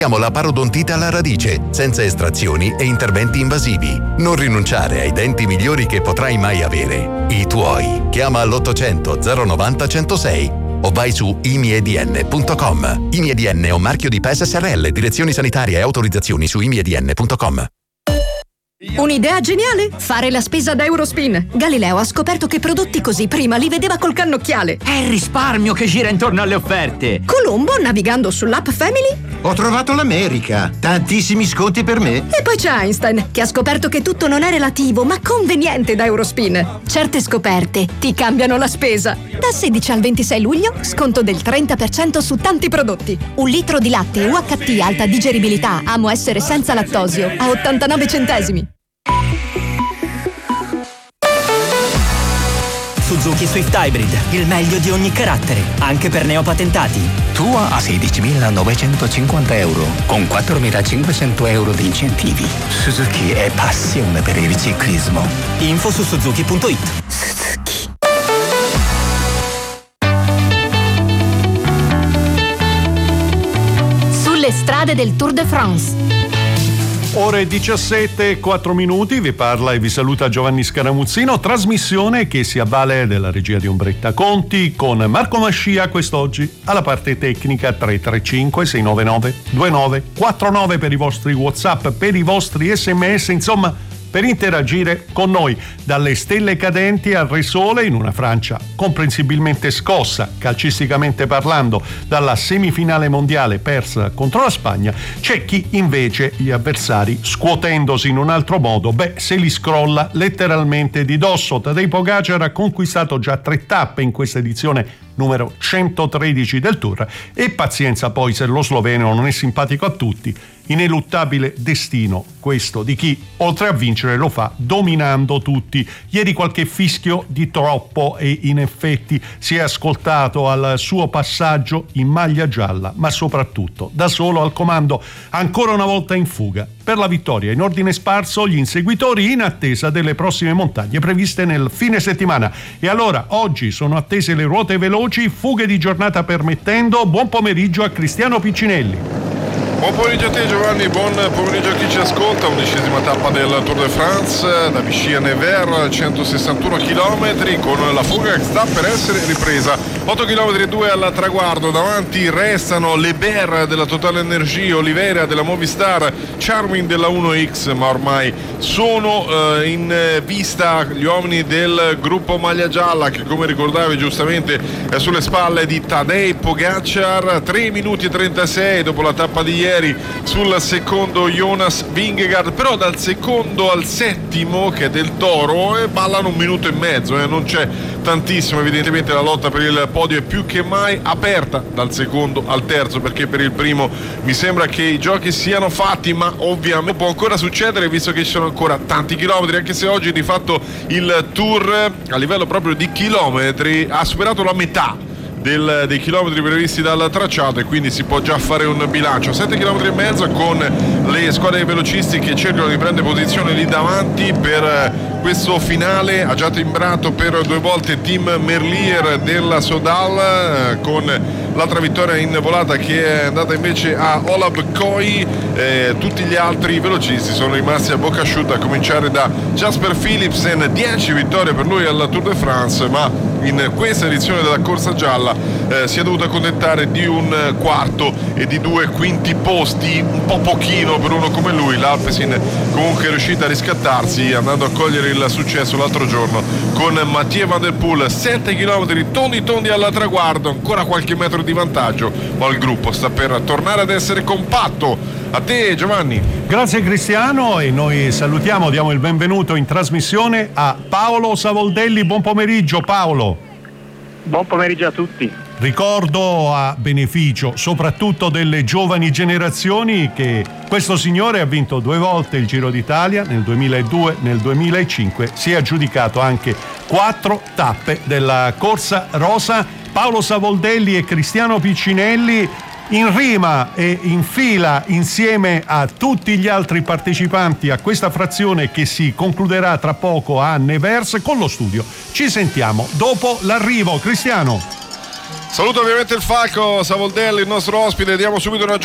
La parodontite alla radice, senza estrazioni e interventi invasivi. Non rinunciare ai denti migliori che potrai mai avere. I tuoi. Chiama all'800 090 106 o vai su imiedn.com. IMIEDN è un marchio di PES SRL, direzioni sanitarie e autorizzazioni su imiedn.com. Un'idea geniale? Fare la spesa da Eurospin. Galileo ha scoperto che prodotti così prima li vedeva col cannocchiale. È il risparmio che gira intorno alle offerte. Colombo, navigando sull'app Family, ho trovato l'America. Tantissimi sconti per me. E poi c'è Einstein, che ha scoperto che tutto non è relativo, ma conveniente da Eurospin. Certe scoperte ti cambiano la spesa. Da 16 al 26 luglio, sconto del 30% su tanti prodotti. 1 litro di latte UHT alta digeribilità, amo essere senza lattosio, a 89 centesimi. Suzuki Swift Hybrid, il meglio di ogni carattere, anche per neopatentati. Tua a 16.950 euro, con 4.500 euro di incentivi. Suzuki è passione per il ciclismo. Info su suzuki.it. Suzuki. Sulle strade del Tour de France. Ore 17, 4 minuti, vi parla e vi saluta Giovanni Scaramuzzino, trasmissione che si avvale della regia di Umbretta Conti con Marco Mascia quest'oggi alla parte tecnica. 335 699 2949 per i vostri WhatsApp, per i vostri SMS, insomma per interagire con noi. Dalle stelle cadenti al Re Sole, in una Francia comprensibilmente scossa, calcisticamente parlando, dalla semifinale mondiale persa contro la Spagna, c'è chi invece gli avversari, scuotendosi in un altro modo, se li scrolla letteralmente di dosso. Tadej Pogačar ha conquistato già 3 tappe in questa edizione numero 113 del Tour, e pazienza poi se lo sloveno non è simpatico a tutti. Ineluttabile destino questo di chi, oltre a vincere, lo fa dominando tutti. Ieri qualche fischio di troppo e in effetti si è ascoltato al suo passaggio in maglia gialla, ma soprattutto da solo al comando, ancora una volta in fuga per la vittoria. In ordine sparso gli inseguitori in attesa delle prossime montagne previste nel fine settimana. E allora oggi sono attese le ruote veloci, fughe di giornata permettendo. Buon pomeriggio a Cristiano Piccinelli. Buon pomeriggio a te Giovanni, buon pomeriggio a chi ci ascolta. 11ª tappa del Tour de France da Vichy a Nevers, 161 km con la fuga che sta per essere ripresa. 8 km e 2 al traguardo, davanti restano Lebert della Total Energie, Oliveira della Movistar, Charmin della 1X, ma ormai sono in vista gli uomini del gruppo maglia gialla che, come ricordavi giustamente, è sulle spalle di Tadej Pogačar. 3 minuti e 36 dopo la tappa di ieri sul secondo Jonas Vingegaard, però dal secondo al settimo, che è del Toro, ballano 1 minuto e mezzo, non c'è tantissimo. Evidentemente la lotta per il podio è più che mai aperta dal secondo al terzo, perché per il primo mi sembra che i giochi siano fatti, ma ovviamente può ancora succedere visto che ci sono ancora tanti chilometri, anche se oggi di fatto il Tour a livello proprio di chilometri ha superato la metà dei chilometri previsti dal tracciato, e quindi si può già fare un bilancio. 7 km e mezzo con le squadre velocisti che cercano di prendere posizione lì davanti per questo finale. Ha già timbrato per 2 volte Tim Merlier della Sodal, con l'altra vittoria in volata che è andata invece a Olav Koi. Tutti gli altri velocisti sono rimasti a bocca asciutta, a cominciare da Jasper Philipsen. 10 vittorie per lui al Tour de France, ma in questa edizione della corsa gialla si è dovuto accontentare di un quarto e di 2 quinti posti, un po' pochino per uno come lui. L'Alpecin comunque è riuscita a riscattarsi, andando a cogliere il successo l'altro giorno con Mathieu Van Der Poel. 7 km tondi al traguardo, ancora qualche metro di vantaggio, ma il gruppo sta per tornare ad essere compatto. A te Giovanni. Grazie Cristiano, e noi salutiamo, diamo il benvenuto in trasmissione a Paolo Savoldelli. Buon pomeriggio Paolo. Buon pomeriggio a tutti. Ricordo a beneficio soprattutto delle giovani generazioni che questo signore ha vinto 2 volte il Giro d'Italia, nel 2002, nel 2005, si è aggiudicato anche 4 tappe della corsa rosa. Paolo Savoldelli e Cristiano Piccinelli in rima e in fila insieme a tutti gli altri partecipanti a questa frazione che si concluderà tra poco a Nevers con lo studio. Ci sentiamo dopo l'arrivo. Cristiano. Saluto ovviamente il Falco Savoldelli, il nostro ospite. Diamo subito una